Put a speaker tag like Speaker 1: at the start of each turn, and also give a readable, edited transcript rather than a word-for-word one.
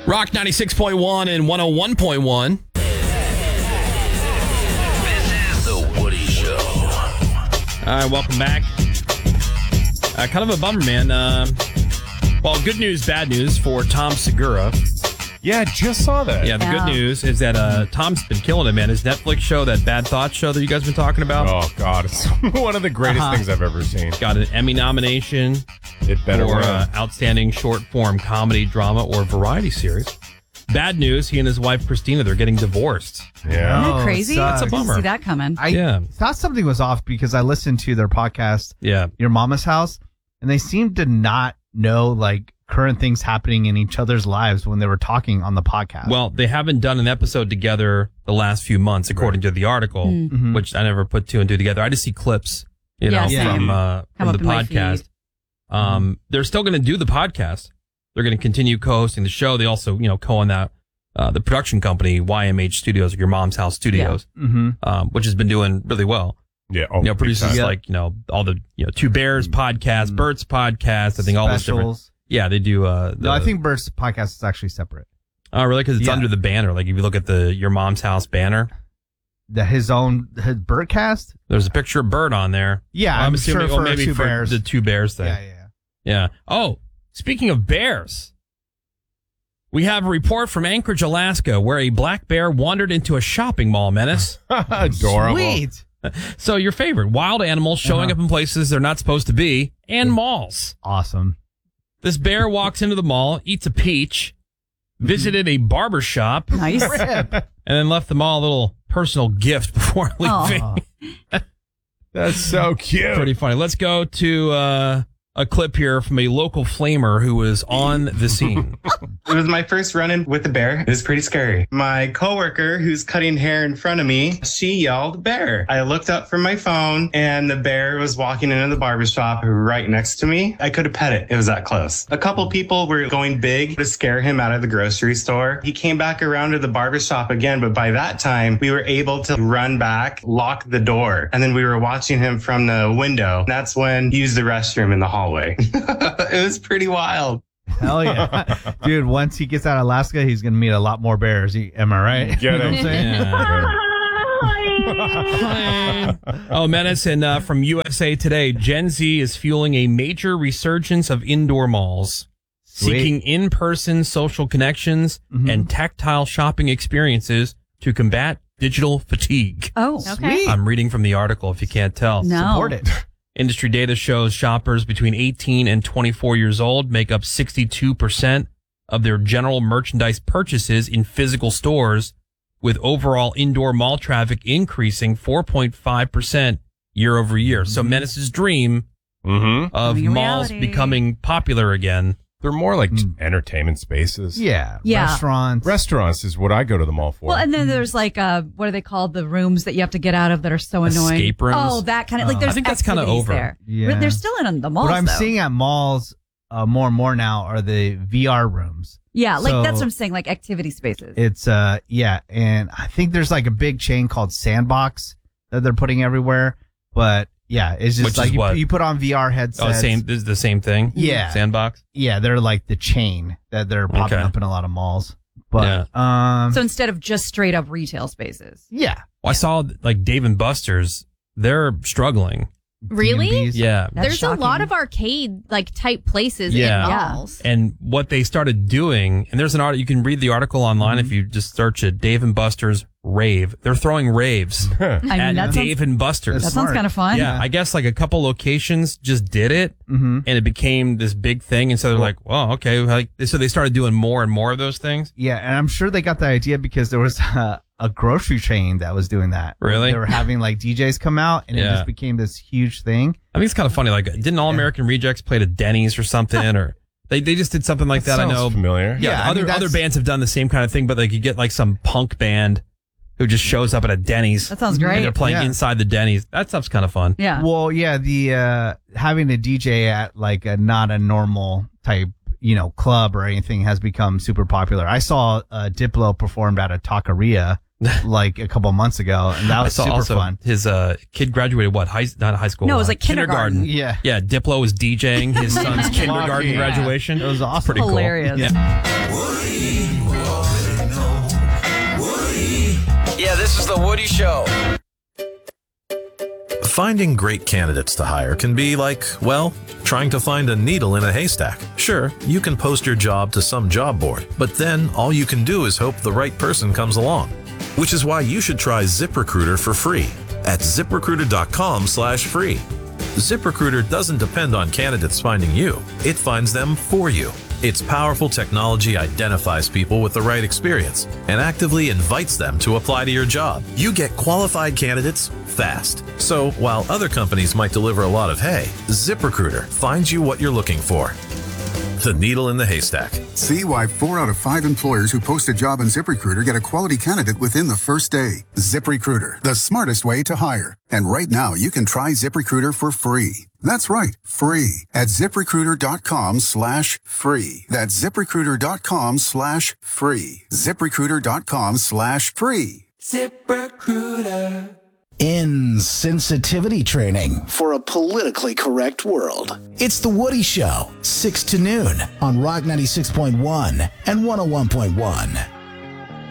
Speaker 1: Rock 96.1 and 101.1.
Speaker 2: This is The Woody Show.
Speaker 1: All right, welcome back. Kind of a bummer, man. Well, good news, bad news for Tom Segura.
Speaker 3: Yeah, I just saw that.
Speaker 1: Yeah, the good news is that Tom's been killing it, man. His Netflix show, that Bad Thoughts show that you guys been talking about.
Speaker 3: Oh, God. It's one of the greatest things I've ever seen.
Speaker 1: Got an Emmy nomination
Speaker 3: It better
Speaker 1: for
Speaker 3: win.
Speaker 1: Outstanding Short Form Comedy, Drama, or Variety Series. Bad news, he and his wife, Christina, they're getting divorced.
Speaker 3: Yeah.
Speaker 4: Isn't that crazy?
Speaker 5: sucks.
Speaker 1: That's a bummer.
Speaker 4: See that coming.
Speaker 1: Yeah.
Speaker 5: Thought something was off because I listened to their podcast,
Speaker 1: Yeah.
Speaker 5: Your Mama's House, and they seemed to not know like current things happening in each other's lives when they were talking on the podcast.
Speaker 1: Well, they haven't done an episode together the last few months, according to the article, which I never put two and two together. I just see clips, you know,
Speaker 4: Yeah,
Speaker 1: from
Speaker 4: Come up
Speaker 1: the
Speaker 4: in my
Speaker 1: podcast. They're still going to do the podcast. They're going to continue co-hosting the show. They also, you know, co-own that the production company YMH Studios, or Your Mom's House Studios, which has been doing really well.
Speaker 3: Yeah. Oh,
Speaker 1: You know,
Speaker 3: big
Speaker 1: produces
Speaker 3: time.
Speaker 1: like, you know, all the, you know, Two Bears podcast, Bert's podcast. I think all those different.
Speaker 5: Specials.
Speaker 1: Yeah, they do.
Speaker 5: No, I think Bert's podcast is actually separate.
Speaker 1: Oh, really? Because it's
Speaker 5: Yeah.
Speaker 1: under the banner. Like if you look at the Your Mom's House banner,
Speaker 5: His Bertcast?
Speaker 1: there's a picture of Bert on there.
Speaker 5: Yeah,
Speaker 1: Well,
Speaker 5: I'm sure
Speaker 1: assuming,
Speaker 5: for
Speaker 1: maybe
Speaker 5: Two
Speaker 1: for
Speaker 5: Bears.
Speaker 1: the Two Bears thing.
Speaker 5: Yeah.
Speaker 1: Yeah. Oh, speaking of bears, we have a report from Anchorage, Alaska, where a black bear wandered into a shopping mall, Menace.
Speaker 3: Adorable.
Speaker 5: Sweet.
Speaker 1: So your favorite, wild animals showing up in places they're not supposed to be, and malls.
Speaker 5: Awesome.
Speaker 1: This bear walks into the mall, eats a peach, visited a barber shop,
Speaker 4: Nice.
Speaker 1: and then left the mall a little personal gift before leaving.
Speaker 4: Aw.
Speaker 3: That's so cute.
Speaker 1: Pretty funny. Let's go to a clip here from a local flamer who was on the scene.
Speaker 6: It was my first run-in with the bear. It was pretty scary. My coworker, who's cutting hair in front of me, she yelled, "Bear." I looked up from my phone, and the bear was walking into the barbershop right next to me. I could have pet it. It was that close. A couple people were going big to scare him out of the grocery store. He came back around to the barbershop again, but by that time, we were able to run back, lock the door, and then we were watching him from the window. That's when he used the restroom in the hallway. It was pretty wild.
Speaker 5: Hell yeah. Dude, once he gets out of Alaska, he's going to meet a lot more bears. Am I right?
Speaker 3: Get
Speaker 5: You know what
Speaker 3: him.
Speaker 5: I'm saying?
Speaker 1: Oh, Menace, and from USA Today, Gen Z is fueling a major resurgence of indoor malls,
Speaker 5: Sweet.
Speaker 1: seeking in-person social connections and tactile shopping experiences to combat digital fatigue.
Speaker 4: Oh, okay.
Speaker 5: Sweet.
Speaker 1: I'm reading from the article if you can't tell.
Speaker 4: No.
Speaker 5: Support it.
Speaker 1: Industry data shows shoppers between 18 and 24 years old make up 62% of their general merchandise purchases in physical stores, with overall indoor mall traffic increasing 4.5% year over year. So Menace's dream of
Speaker 4: Becoming a
Speaker 1: malls
Speaker 4: reality.
Speaker 1: becoming popular again.
Speaker 3: They're more like entertainment spaces.
Speaker 5: Yeah.
Speaker 4: Yeah.
Speaker 5: Restaurants.
Speaker 3: Restaurants is what I go to the mall for.
Speaker 4: Well, and then there's like, what are they called? The rooms that you have to get out of that are so annoying.
Speaker 1: Escape rooms?
Speaker 4: Oh, that kind of, like there's
Speaker 1: I think that's kinda
Speaker 4: activities
Speaker 1: over.
Speaker 4: there.
Speaker 5: Yeah.
Speaker 4: But they're still in the malls,
Speaker 5: What I'm
Speaker 4: though.
Speaker 5: seeing at malls more and more now are the VR rooms.
Speaker 4: Yeah, like
Speaker 5: So-
Speaker 4: that's what I'm saying, like activity spaces.
Speaker 5: It's yeah, and I think there's like a big chain called Sandbox that they're putting everywhere. But yeah, it's just
Speaker 1: Which
Speaker 5: like
Speaker 1: is what?
Speaker 5: you put on VR headsets.
Speaker 1: Oh, this is the same thing?
Speaker 5: Yeah.
Speaker 1: Sandbox?
Speaker 5: Yeah, they're like the chain that they're popping
Speaker 1: Okay.
Speaker 5: up in a lot of malls. But
Speaker 4: So instead of just straight up retail spaces.
Speaker 5: yeah,
Speaker 1: Well, I saw like Dave and Buster's. They're struggling.
Speaker 7: Really?
Speaker 5: D&Bs.
Speaker 1: Yeah.
Speaker 4: That's
Speaker 7: There's
Speaker 4: shocking.
Speaker 7: a lot of arcade like type places
Speaker 1: Yeah.
Speaker 7: in
Speaker 4: Yeah.
Speaker 7: malls.
Speaker 1: And what they started doing, and there's an article, you can read the article online if you just search it, Dave and Buster's rave. They're throwing raves
Speaker 4: I mean,
Speaker 1: at
Speaker 4: that
Speaker 1: Dave and Buster's.
Speaker 4: sounds
Speaker 5: smart.
Speaker 4: kind of fun.
Speaker 1: Yeah, I guess like a couple locations just did it, and it became this big thing. And so they're like, well, okay. Like, so they started doing more and more of those things.
Speaker 5: Yeah, and I'm sure they got the idea because there was a grocery chain that was doing that.
Speaker 1: Really?
Speaker 5: They were having like DJs come out, and it
Speaker 1: Yeah.
Speaker 5: just became this huge thing.
Speaker 1: I think it's kind of funny. Like, didn't All American Rejects play to Denny's or something? Or they just did something like that. I
Speaker 3: Sounds
Speaker 1: know.
Speaker 3: familiar.
Speaker 1: Yeah,
Speaker 5: Yeah, I
Speaker 1: other
Speaker 5: mean,
Speaker 1: other
Speaker 5: that's-
Speaker 1: bands have done the same kind of thing, but like you get like some punk band who just shows up at a Denny's.
Speaker 4: That sounds
Speaker 1: And
Speaker 4: great.
Speaker 1: they're playing
Speaker 5: Yeah.
Speaker 1: inside the Denny's. That stuff's kind of fun.
Speaker 4: Yeah.
Speaker 5: Well, yeah, the having a DJ at like a not a normal type, club or anything has become super popular. I saw Diplo performed at a taqueria like a couple months ago, and that was super
Speaker 1: also
Speaker 5: fun.
Speaker 1: his kid graduated what? Not high school.
Speaker 4: No, it was like kindergarten.
Speaker 5: Yeah.
Speaker 1: Yeah, Diplo was DJing his son's kindergarten
Speaker 5: Yeah.
Speaker 1: graduation.
Speaker 5: It was awesome.
Speaker 1: Pretty cool.
Speaker 4: Hilarious.
Speaker 2: Yeah, this is the Woody Show.
Speaker 8: Finding great candidates to hire can be like, well, trying to find a needle in a haystack. Sure, you can post your job to some job board, but then all you can do is hope the right person comes along. Which is why you should try ZipRecruiter for free at ZipRecruiter.com/free. ZipRecruiter doesn't depend on candidates finding you. It finds them for you. Its powerful technology identifies people with the right experience and actively invites them to apply to your job. You get qualified candidates fast. So while other companies might deliver a lot of hay, ZipRecruiter finds you what you're looking for. The needle in the haystack.
Speaker 9: See why 4 out of 5 employers who post a job on ZipRecruiter get a quality candidate within the first day. ZipRecruiter, the smartest way to hire. And right now, you can try ZipRecruiter for free. That's right, free at ZipRecruiter.com/free. That's ZipRecruiter.com/free. ZipRecruiter.com/free.
Speaker 10: ZipRecruiter. Insensitivity training for a politically correct world. It's The Woody Show, 6 to noon on Rock 96.1 and 101.1.